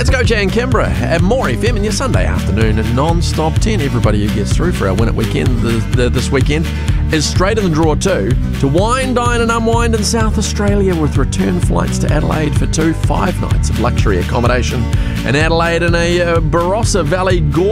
It's Go Jay and Kimbra at More FM in your Sunday afternoon and non-stop 10. Everybody who gets through for our Win It weekend this weekend is straight in the draw too to wine, dine and unwind in South Australia with return flights to Adelaide for 5 nights of luxury accommodation in Adelaide in a Barossa Valley